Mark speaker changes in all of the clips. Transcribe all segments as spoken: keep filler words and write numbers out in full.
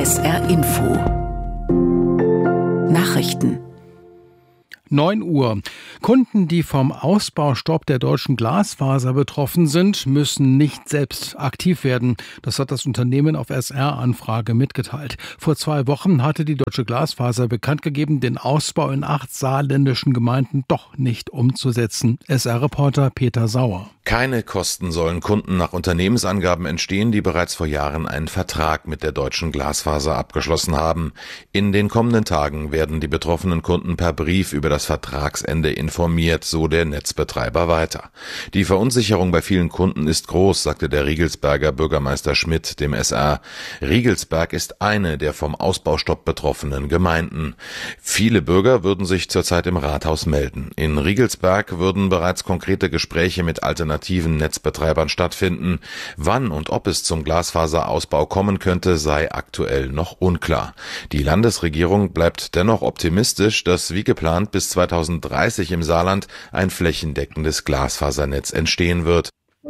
Speaker 1: S R Info Nachrichten.
Speaker 2: neun Uhr. Kunden, die vom Ausbaustopp der deutschen Glasfaser betroffen sind, müssen nicht selbst aktiv werden. Das hat das Unternehmen auf S R-Anfrage mitgeteilt. Vor zwei Wochen hatte die deutsche Glasfaser bekannt gegeben, den Ausbau in acht saarländischen Gemeinden doch nicht umzusetzen. S R-Reporter Peter Sauer.
Speaker 3: Keine Kosten sollen Kunden nach Unternehmensangaben entstehen, die bereits vor Jahren einen Vertrag mit der deutschen Glasfaser abgeschlossen haben. In den kommenden Tagen werden die betroffenen Kunden per Brief über das Vertragsende informiert, so der Netzbetreiber weiter. Die Verunsicherung bei vielen Kunden ist groß, sagte der Riegelsberger Bürgermeister Schmidt dem S R. Riegelsberg ist eine der vom Ausbaustopp betroffenen Gemeinden. Viele Bürger würden sich zurzeit im Rathaus melden. In Riegelsberg würden bereits konkrete Gespräche mit alternativen Netzbetreibern stattfinden. Wann und ob es zum Glasfaserausbau kommen könnte, sei aktuell noch unklar. Die Landesregierung bleibt dennoch optimistisch, dass wie geplant bis zweitausenddreißig im Saarland ein flächendeckendes Glasfasernetz entstehen wird.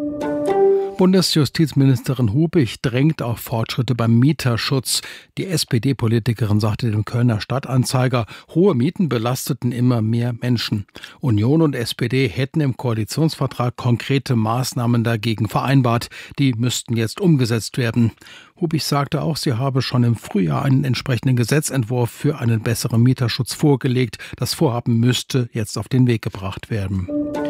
Speaker 2: Bundesjustizministerin Hubich drängt auf Fortschritte beim Mieterschutz. Die S P D-Politikerin sagte dem Kölner Stadtanzeiger, hohe Mieten belasteten immer mehr Menschen. Union und S P D hätten im Koalitionsvertrag konkrete Maßnahmen dagegen vereinbart. Die müssten jetzt umgesetzt werden. Hubich sagte auch, sie habe schon im Frühjahr einen entsprechenden Gesetzentwurf für einen besseren Mieterschutz vorgelegt. Das Vorhaben müsste jetzt auf den Weg gebracht werden.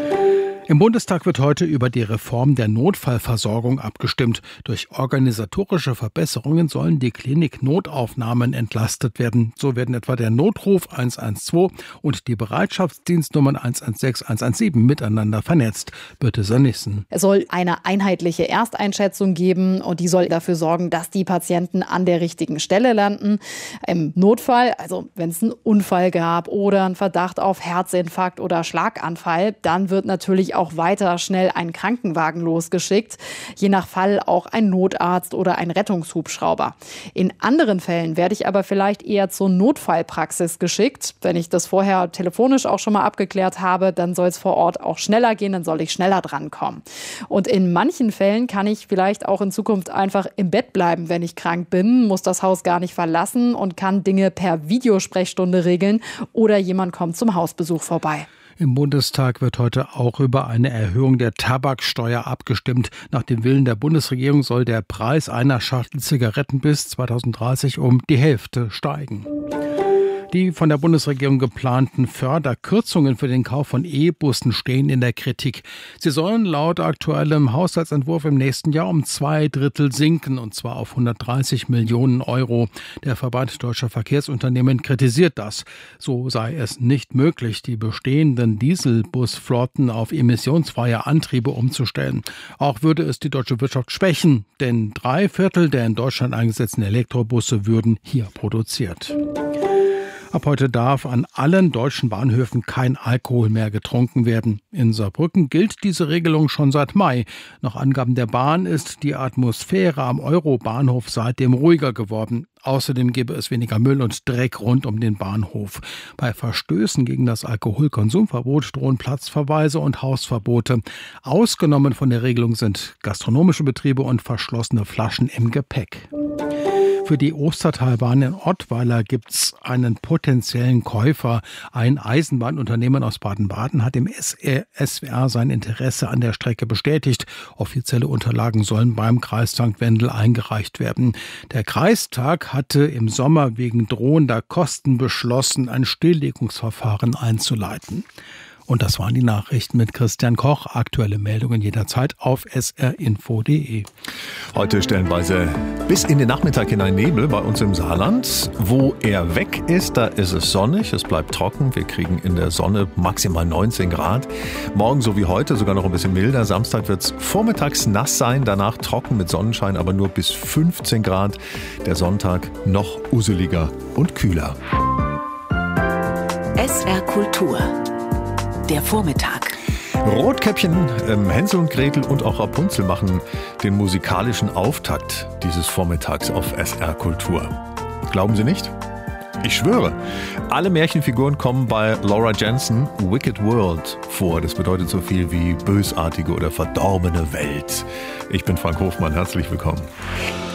Speaker 2: Im Bundestag wird heute über die Reform der Notfallversorgung abgestimmt. Durch organisatorische Verbesserungen sollen die Klinik-Notaufnahmen entlastet werden. So werden etwa der Notruf eins eins zwei und die Bereitschaftsdienstnummern eins eins sechs, eins eins sieben miteinander vernetzt. Birte Sönnigsen.
Speaker 4: Es soll eine einheitliche Ersteinschätzung geben und die soll dafür sorgen, dass die Patienten an der richtigen Stelle landen. Im Notfall, also wenn es einen Unfall gab oder einen Verdacht auf Herzinfarkt oder Schlaganfall, dann wird natürlich auch weiter schnell ein Krankenwagen losgeschickt, je nach Fall auch ein Notarzt oder ein Rettungshubschrauber. In anderen Fällen werde ich aber vielleicht eher zur Notfallpraxis geschickt. Wenn ich das vorher telefonisch auch schon mal abgeklärt habe, dann soll es vor Ort auch schneller gehen, dann soll ich schneller drankommen. Und in manchen Fällen kann ich vielleicht auch in Zukunft einfach im Bett bleiben, wenn ich krank bin, muss das Haus gar nicht verlassen und kann Dinge per Videosprechstunde regeln oder jemand kommt zum Hausbesuch vorbei.
Speaker 2: Im Bundestag wird heute auch über eine Erhöhung der Tabaksteuer abgestimmt. Nach dem Willen der Bundesregierung soll der Preis einer Schachtel Zigaretten bis zweitausenddreißig um die Hälfte steigen. Die von der Bundesregierung geplanten Förderkürzungen für den Kauf von E-Bussen stehen in der Kritik. Sie sollen laut aktuellem Haushaltsentwurf im nächsten Jahr um zwei Drittel sinken, und zwar auf hundertdreißig Millionen Euro. Der Verband Deutscher Verkehrsunternehmen kritisiert das. So sei es nicht möglich, die bestehenden Dieselbusflotten auf emissionsfreie Antriebe umzustellen. Auch würde es die deutsche Wirtschaft schwächen, denn drei Viertel der in Deutschland eingesetzten Elektrobusse würden hier produziert. Ab heute darf an allen deutschen Bahnhöfen kein Alkohol mehr getrunken werden. In Saarbrücken gilt diese Regelung schon seit Mai. Nach Angaben der Bahn ist die Atmosphäre am Eurobahnhof seitdem ruhiger geworden. Außerdem gebe es weniger Müll und Dreck rund um den Bahnhof. Bei Verstößen gegen das Alkoholkonsumverbot drohen Platzverweise und Hausverbote. Ausgenommen von der Regelung sind gastronomische Betriebe und verschlossene Flaschen im Gepäck. Für die Ostertalbahn in Ottweiler gibt es einen potenziellen Käufer. Ein Eisenbahnunternehmen aus Baden-Baden hat dem S W R sein Interesse an der Strecke bestätigt. Offizielle Unterlagen sollen beim Kreis Sankt Wendel eingereicht werden. Der Kreistag hatte im Sommer wegen drohender Kosten beschlossen, ein Stilllegungsverfahren einzuleiten. Und das waren die Nachrichten mit Christian Koch. Aktuelle Meldungen jederzeit auf s r info punkt d e.
Speaker 5: Heute stellenweise bis in den Nachmittag hinein Nebel bei uns im Saarland. Wo er weg ist, da ist es sonnig, es bleibt trocken. Wir kriegen in der Sonne maximal neunzehn Grad. Morgen so wie heute sogar noch ein bisschen milder. Samstag wird es vormittags nass sein, danach trocken mit Sonnenschein, aber nur bis fünfzehn Grad. Der Sonntag noch useliger und kühler.
Speaker 1: S R Kultur. Der Vormittag.
Speaker 5: Rotkäppchen, ähm, Hänsel und Gretel und auch Rapunzel machen den musikalischen Auftakt dieses Vormittags auf S R Kultur. Glauben Sie nicht? Ich schwöre. Alle Märchenfiguren kommen bei Laura Jensen Wicked World vor. Das bedeutet so viel wie bösartige oder verdorbene Welt. Ich bin Frank Hofmann. Herzlich willkommen.